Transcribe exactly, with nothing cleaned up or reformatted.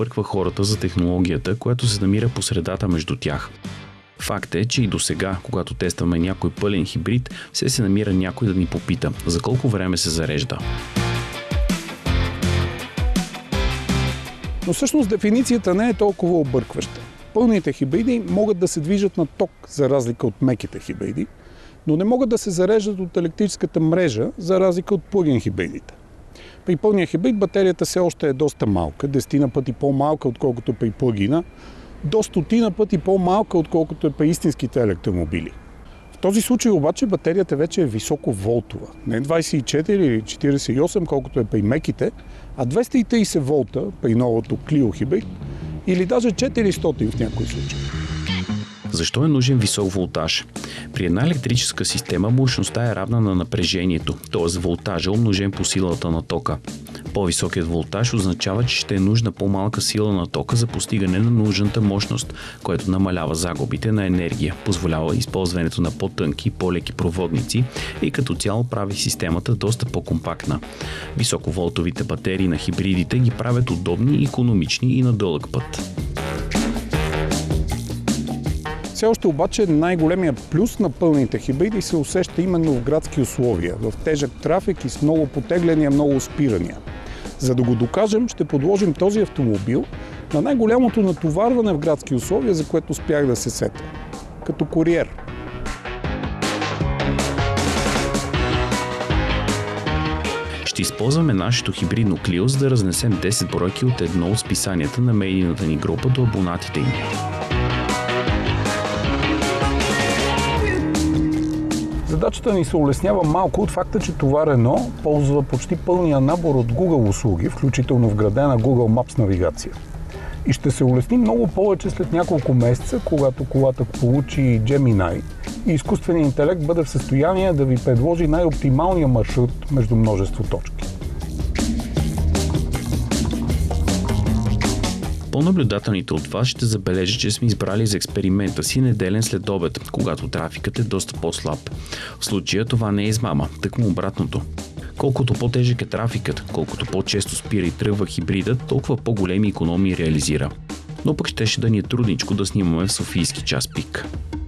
бърква хората за технологията, която се намира по средата между тях. Факт е, че и до сега, когато тестваме някой пълен хибрид, все се намира някой да ни попита за колко време се зарежда. Но всъщност дефиницията не е толкова объркваща. Пълните хибриди могат да се движат на ток, за разлика от меките хибриди, но не могат да се зареждат от електрическата мрежа, за разлика от плъгин хибридите. При пълния хибрид батерията все още е доста малка, десетина пъти по-малка, отколкото при плъгина, до стотина пъти по-малка, отколкото е при истинските електромобили. В този случай обаче батерията вече е високо волтова. Не двадесет и четири или четиридесет и осем, колкото е при меките, а двеста и тридесет волта при новото Clio хибрид или даже четиристотин в някои случаи. Защо е нужен висок волтаж? При една електрическа система мощността е равна на напрежението, т.е. волтажа умножен по силата на тока. По-високият волтаж означава, че ще е нужна по-малка сила на тока за постигане на нужната мощност, което намалява загубите на енергия, позволява използването на по-тънки и по-леки проводници и като цяло прави системата доста по-компактна. Високоволтовите батерии на хибридите ги правят удобни, икономични и на дълъг път. Все още обаче най-големия плюс на пълните хибриди се усеща именно в градски условия, в тежък трафик и с много потегляния, много спирания. За да го докажем, ще подложим този автомобил на най-голямото натоварване в градски условия, за което успях да се сетя. Като куриер. Ще използваме нашето хибридно Clio, за да разнесем десет бройки от едно от списанията на медийната ни група до абонатите им. Задачата ни се улеснява малко от факта, че това Рено ползва почти пълния набор от Google услуги, включително вградена Google Maps навигация. И ще се улесни много повече след няколко месеца, когато колата получи Gemini и изкуственият интелект бъде в състояние да ви предложи най-оптималния маршрут между множество точки. По-наблюдателните от вас ще забележат, че сме избрали за експеримента си неделен следобед, когато трафикът е доста по-слаб. В случая това не е измама, тъкмо обратното. Колкото по-тежък е трафикът, колкото по-често спира и тръгва хибридът, толкова по-големи икономии реализира. Но пък щеше да ни е трудничко да снимаме в софийски час пик.